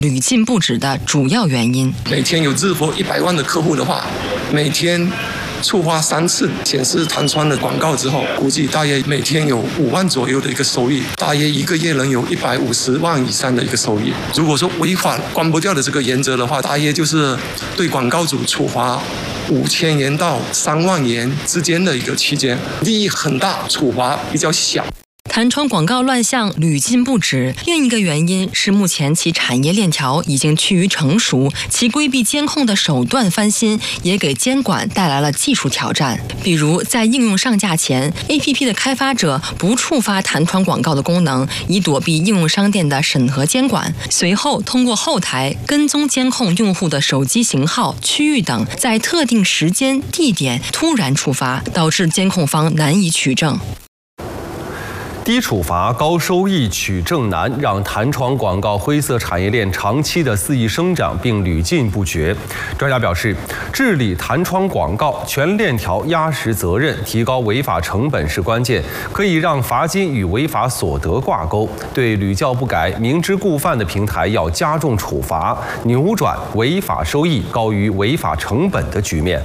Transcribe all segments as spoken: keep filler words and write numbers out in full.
屡禁不止的主要原因。 每天有日活一百万的客户的话，每天触发三次显示弹窗的广告之后，估计大约每天有五万左右的一个收益，大约一个月能有一百五十万以上的一个收益。如果说违反关不掉的这个原则的话，大约就是对广告主处罚五千元到三万元之间的一个期间，利益很大，处罚比较小。 弹窗广告乱象屡禁不止，另一个原因是目前其产业链条已经趋于成熟，其规避监控的手段翻新，也给监管带来了技术挑战。比如在应用上架前 ，A P P 的开发者不触发弹窗广告的功能，以躲避应用商店的审核监管。随后通过后台跟踪监控用户的手机型号、区域等，在特定时间、地点突然触发，导致监控方难以取证。 低处罚、高收益取证难，让弹窗广告灰色产业链长期的肆意生长并屡禁不绝。专家表示，治理弹窗广告全链条压实责任，提高违法成本是关键，可以让罚金与违法所得挂钩。对屡教不改、明知故犯的平台，要加重处罚，扭转违法收益高于违法成本的局面。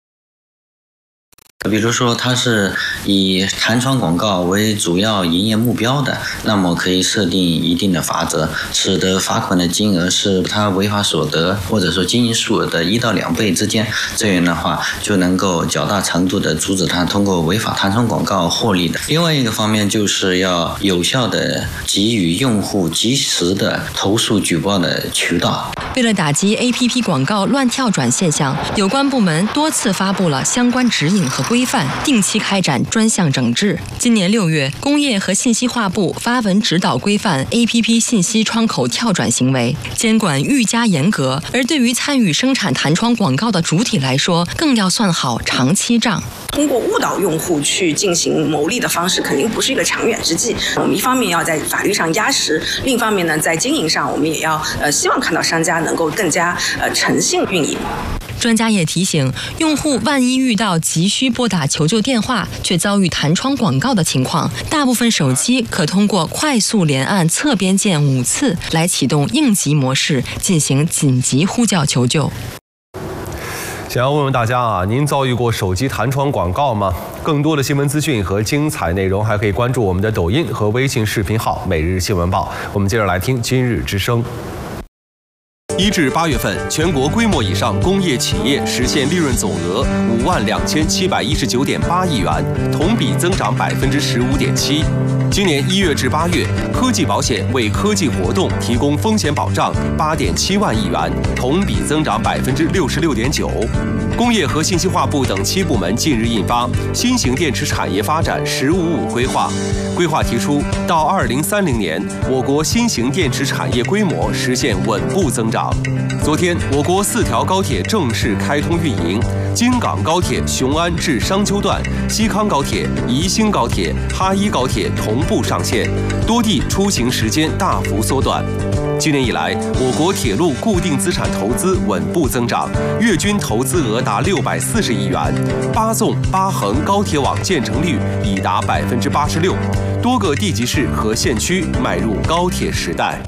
比如说，它是以弹窗广告为主要营业目标的，那么可以设定一定的罚则，使得罚款的金额是它违法所得或者说经营数额的一到两倍之间，这样的话就能够较大程度的阻止它通过违法弹窗广告获利的。另外一个方面就是要有效的给予用户及时的投诉举报的渠道。 为了打击 A P P 广告乱跳转现象，有关部门多次发布了相关指引和规范，定期开展专项整治。今年六月，工业和信息化部发文指导规范 A P P 信息窗口跳转行为，监管愈加严格。而对于参与生产弹窗广告的主体来说，更要算好长期账。 通过误导用户去进行牟利的方式，肯定不是一个长远之计。我们一方面要在法律上压实，另一方面呢，在经营上，我们也要呃希望看到商家能够更加呃诚信运营。 专家也提醒，用户万一遇到急需拨打求救电话却遭遇弹窗广告的情况，大部分手机可通过快速连按侧边键五次来启动应急模式，进行紧急呼叫求救。 想要问问大家啊，您遭遇过手机弹窗广告吗？更多的新闻资讯和精彩内容，还可以关注我们的抖音和微信视频号“每日新闻报”。我们接着来听今日之声。一至八月份，全国规模以上工业企业实现利润总额五万两千七百一十九点八亿元，同比增长百分之十五点七。今年一月至八月，科技保险为科技活动提供风险保障八点七万亿元，同比增长百分之六十六点九。工业和信息化部等七部门近日印发《新型电池产业发展“十五五”规划》，规划提出，到二零三零年，我国新型电池产业规模实现稳步增长。昨天，我国四条高铁正式开通运营，京港高铁雄安至商丘段、西康高铁、宜兴高铁、哈一高铁同步上线，多地出行时间大幅缩短。今年以来，我国铁路固定资产投资稳步增长，月均投资额达六百四十亿元，八纵八横高铁网建成率已达百分之八十六，多个地级市和县区迈入高铁时代。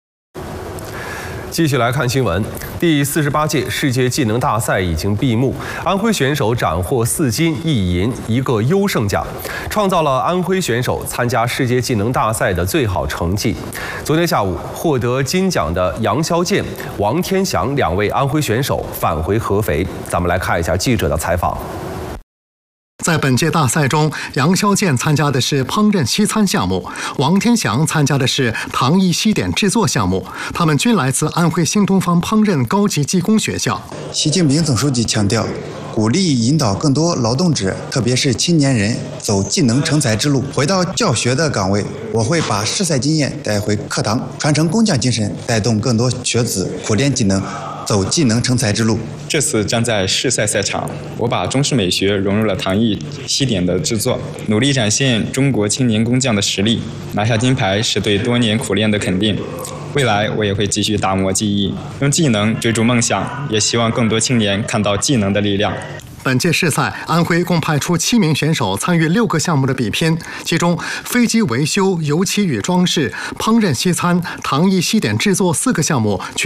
继续来看新闻，第四十八届世界技能大赛已经闭幕，安徽选手斩获四金一银一个优胜奖，创造了安徽选手参加世界技能大赛的最好成绩。昨天下午获得金奖的杨肖剑、王天祥两位安徽选手返回合肥，咱们来看一下记者的采访。 在本届大赛中，杨肖剑参加的是烹饪西餐项目，王天祥参加的是糖艺西点制作项目。他们均来自安徽新东方烹饪高级技工学校。 习近平总书记强调，鼓励引导更多劳动者，特别是青年人走技能成才之路。回到教学的岗位，我会把试赛经验带回课堂，传承工匠精神，带动更多学子苦练技能，走技能成才之路。 这次站在试赛赛场，我把中式美学融入了糖艺西点的制作，努力展现中国青年工匠的实力。拿下金牌是对多年苦练的肯定。未来我也会继续打磨技艺，用技能追逐梦想，也希望更多青年看到技能的力量。 本届试赛，安徽共派出七名选手参与六个项目的比拼，其中飞机维修、油漆与装饰、烹饪西餐、糖艺西点制作四个项目